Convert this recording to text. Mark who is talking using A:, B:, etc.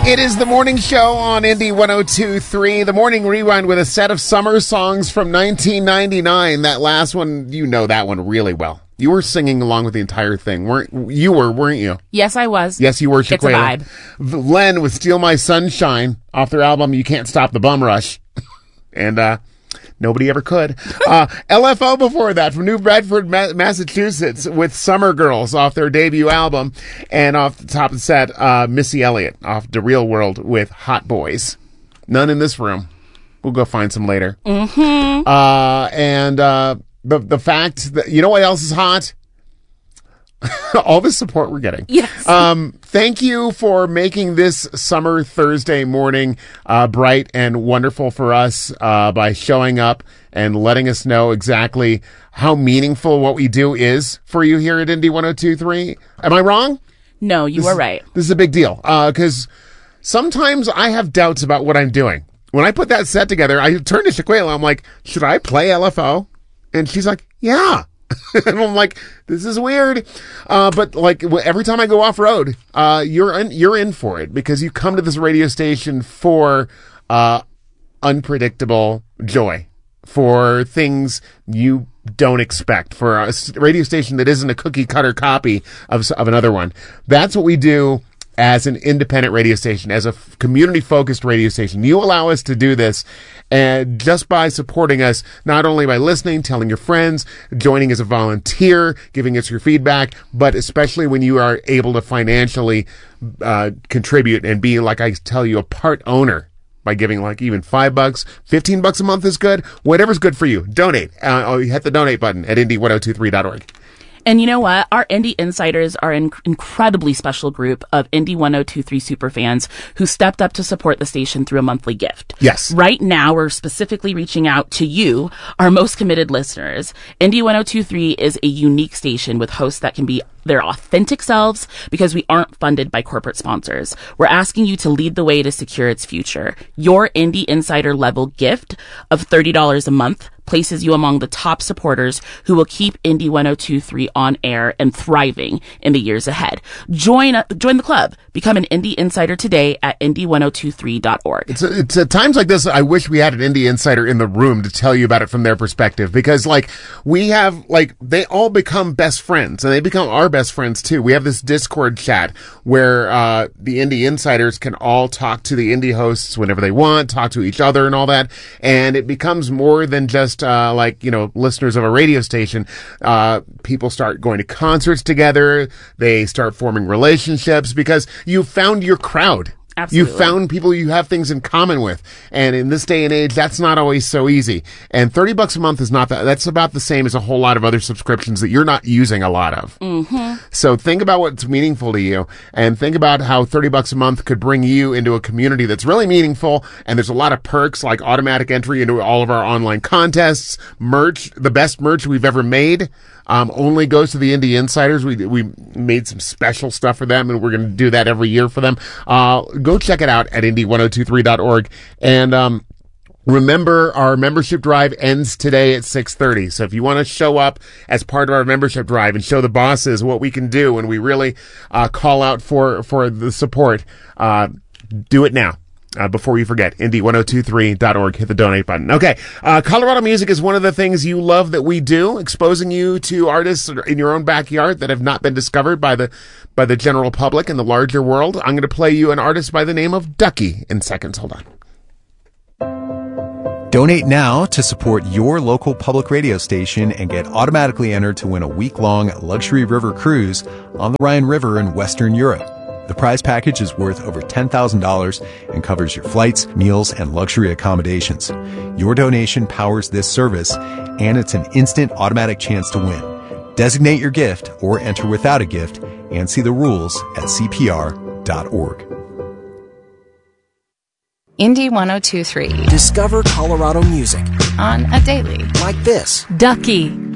A: It is the morning show on Indy 102.3, the morning rewind with a set of summer songs from 1999. That last one, you know that one really well. You were singing along with the entire thing, weren't you?
B: Yes, I was.
A: Yes, you were, Shaquille.
B: It's a vibe.
A: Len with Steal My Sunshine off their album You Can't Stop the Bum Rush. And, nobody ever could. LFO before that from New Bedford, Massachusetts with Summer Girls off their debut album. And off the top of the set, Missy Elliott off The Real World with Hot Boys. None in this room. We'll go find some later.
B: Mm-hmm.
A: The fact that, you know what else is hot? All the support we're getting.
B: Yes.
A: Thank you for making this summer Thursday morning bright and wonderful for us by showing up and letting us know exactly how meaningful what we do is for you here at Indy 102.3. Am I wrong?
B: No, you are right.
A: This is a big deal because sometimes I have doubts about what I'm doing. When I put that set together, I turned to Shaquille. I'm like, should I play LFO? And she's like, yeah. And I'm like, this is weird. But like every time I go off road, you're in for it because you come to this radio station for, unpredictable joy, for things you don't expect, for a radio station that isn't a cookie cutter copy of another one. That's what we do as an independent radio station, as a community-focused radio station. You allow us to do this, and just by supporting us, not only by listening, telling your friends, joining as a volunteer, giving us your feedback, but especially when you are able to financially contribute and be, like I tell you, a part owner by giving like even $5, $15 a month is good. Whatever's good for you. Donate. Hit the donate button at indy1023.org.
B: And you know what? Our Indy Insiders are an incredibly special group of Indy 102.3 superfans who stepped up to support the station through a monthly gift.
A: Yes.
B: Right now, we're specifically reaching out to you, our most committed listeners. Indy 102.3 is a unique station with hosts that can be their authentic selves because we aren't funded by corporate sponsors. We're asking you to lead the way to secure its future. Your Indy Insider level gift of $30 a month places you among the top supporters who will keep Indy 102.3 on air and thriving in the years ahead. Join the club. Become an Indy Insider today at indy1023.org.
A: It's at times like this, I wish we had an Indy Insider in the room to tell you about it from their perspective, because like we have, like, they all become best friends and they become our best friends too. We have this Discord chat where the Indy Insiders can all talk to the Indy hosts whenever they want, talk to each other and all that, and it becomes more than just listeners of a radio station. People start going to concerts together. They start forming relationships because you found your crowd.
B: Absolutely.
A: You found people you have things in common with. And in this day and age, that's not always so easy. And $30 a month is not that. That's about the same as a whole lot of other subscriptions that you're not using a lot of.
B: Mm-hmm.
A: So think about what's meaningful to you and think about how $30 a month could bring you into a community that's really meaningful. And there's a lot of perks like automatic entry into all of our online contests, merch, the best merch we've ever made. Only goes to the Indy Insiders. We made some special stuff for them, and we're going to do that every year for them. Go check it out at indy1023.org. And remember, our membership drive ends today at 6:30. So if you want to show up as part of our membership drive and show the bosses what we can do, and we really call out for the support, do it now. Before you forget, indy1023.org, hit the donate button. Okay, Colorado music is one of the things you love that we do, exposing you to artists in your own backyard that have not been discovered by the general public in the larger world. I'm going to play you an artist by the name of Ducky in seconds. Hold on.
C: Donate now to support your local public radio station and get automatically entered to win a week-long luxury river cruise on the Rhine River in Western Europe. The prize package is worth over $10,000 and covers your flights, meals, and luxury accommodations. Your donation powers this service, and it's an instant automatic chance to win. Designate your gift or enter without a gift and see the rules at cpr.org.
D: Indy 102.3.
E: Discover Colorado music
D: On a daily.
E: like this.
D: Ducky.